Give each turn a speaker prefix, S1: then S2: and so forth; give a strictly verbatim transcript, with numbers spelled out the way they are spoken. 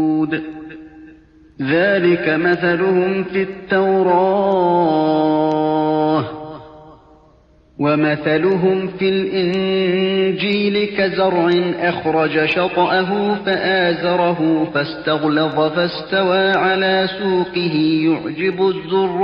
S1: ذلك مثلهم في التوراة ومثلهم في الإنجيل كزرع أخرج شطأه فآزره فاستغلظ فاستوى على سوقه يعجب الزراع